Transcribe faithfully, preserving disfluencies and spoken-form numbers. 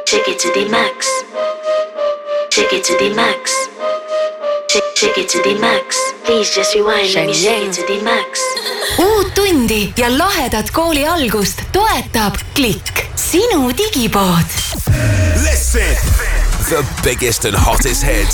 Shake it to the max. Shake it to the max. Shake, shake it to the max. Please just rewind, let me shake it to the max. Uut tundi ja lahedat kooli algust toetab Klikk, sinu digipood. Listen, the biggest and hottest hits